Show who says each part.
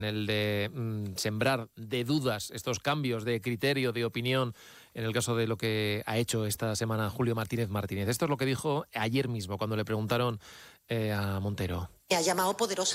Speaker 1: el de sembrar de dudas estos cambios de criterio, de opinión, en el caso de lo que ha hecho esta semana Julio Martínez Martínez. Esto es lo que dijo ayer mismo cuando le preguntaron a Montero.
Speaker 2: Ha llamado poderosa